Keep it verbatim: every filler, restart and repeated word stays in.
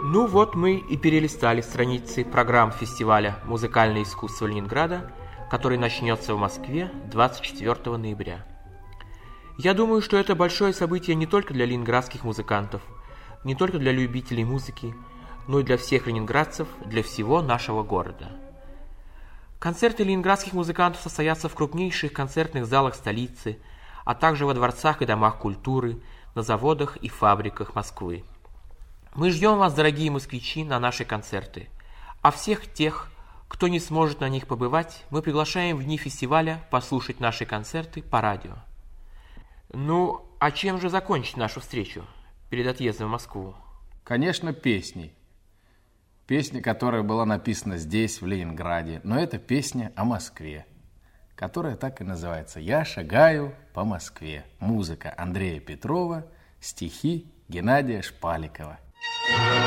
Ну вот мы и перелистали страницы программ фестиваля «Музыкальное искусство Ленинграда», который начнется в Москве двадцать четвёртого ноября. Я думаю, что это большое событие не только для ленинградских музыкантов, не только для любителей музыки, но и для всех ленинградцев, для всего нашего города. Концерты ленинградских музыкантов состоятся в крупнейших концертных залах столицы, а также во дворцах и домах культуры, на заводах и фабриках Москвы. Мы ждем вас, дорогие москвичи, на наши концерты. А всех тех, кто не сможет на них побывать, мы приглашаем в дни фестиваля послушать наши концерты по радио. Ну, а чем же закончить нашу встречу перед отъездом в Москву? Конечно, песней. Песня, которая была написана здесь, в Ленинграде, но это песня о Москве, которая так и называется «Я шагаю по Москве». Музыка Андрея Петрова, стихи Геннадия Шпаликова.